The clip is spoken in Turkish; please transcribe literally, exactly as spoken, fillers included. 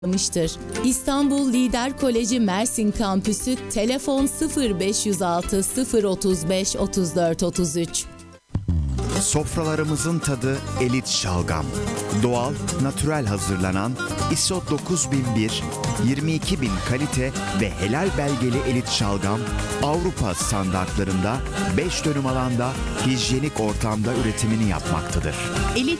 başlamıştır. İstanbul Lider Koleji Mersin Kampüsü telefon sıfır beş yüz altı sıfır otuz beş otuz dört otuz üç. Sofralarımızın tadı elit şalgam. Doğal, natürel hazırlanan I S O dokuz bin bir, yirmi iki bin kalite ve helal belgeli elit şalgam Avrupa standartlarında beş dönüm alanda hijyenik ortamda üretimini yapmaktadır. Elit